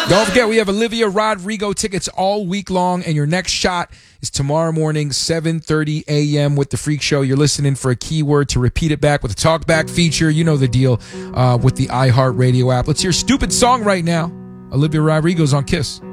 Don't forget, we have Olivia Rodrigo tickets all week long, and your next shot is tomorrow morning, 7:30 a.m. with The Freak Show. You're listening for a keyword to repeat it back with a talkback feature. You know the deal with the iHeartRadio app. Let's hear Stupid Song right now. Olivia Rodrigo's on KISS.